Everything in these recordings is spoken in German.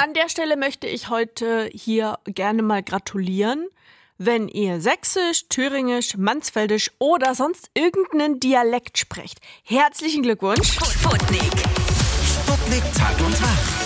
An der Stelle möchte ich heute hier gerne mal gratulieren. Wenn ihr Sächsisch, Thüringisch, Mansfeldisch oder sonst irgendeinen Dialekt sprecht, herzlichen Glückwunsch. Sputnik. Sputnik Tag und Tag.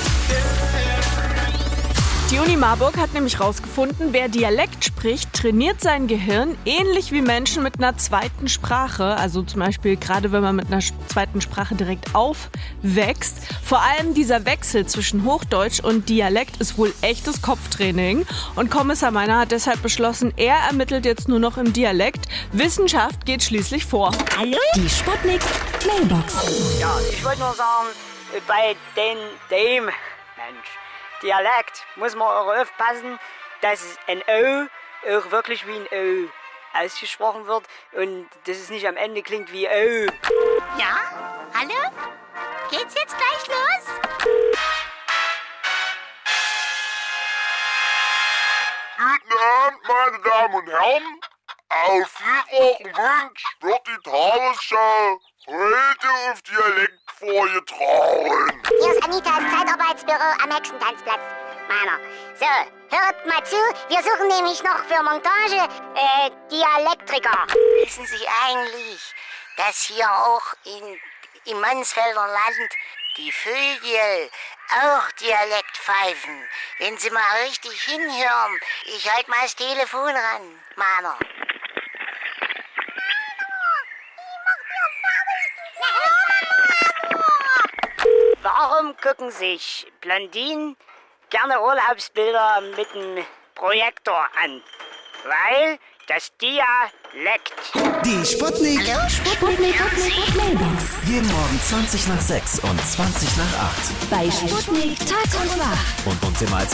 Die Uni Marburg hat nämlich rausgefunden, wer Dialekt spricht, trainiert sein Gehirn ähnlich wie Menschen mit einer zweiten Sprache. Also zum Beispiel gerade wenn man mit einer zweiten Sprache direkt aufwächst. Vor allem dieser Wechsel zwischen Hochdeutsch und Dialekt ist wohl echtes Kopftraining. Und Kommissar Meiner hat deshalb beschlossen, er ermittelt jetzt nur noch im Dialekt. Wissenschaft geht schließlich vor. Hallo? Die Sputnik Mailbox. Ja, ich wollte nur sagen, bei dem Mensch, Dialekt muss man auch aufpassen, dass ein O auch wirklich wie ein O ausgesprochen wird und dass es nicht am Ende klingt wie O. Ja? Hallo? Geht's jetzt gleich los? Guten Abend, meine Damen und Herren. Auf vielfachen Wunsch wird die Tagesschau heute auf Dialekt vorgetragen. Hier ist Anitas Zeitarbeitsbüro am Hexentanzplatz. Meiner. So, hört mal zu, wir suchen nämlich noch für Montage Dialektriker. Wissen Sie eigentlich, dass hier auch im Mansfelder Land die Vögel auch Dialekt pfeifen? Wenn Sie mal richtig hinhören, ich halte mal das Telefon ran, Meiner. Warum gucken sich Blondinen gerne Urlaubsbilder mit dem Projektor an? Weil das Dialekt. Die Sputnik. Hallo? Sputnik Mailbox. Jeden Morgen 20 nach 6 und 20 nach 8. Bei Sputnik Tag und Wach. Und immer als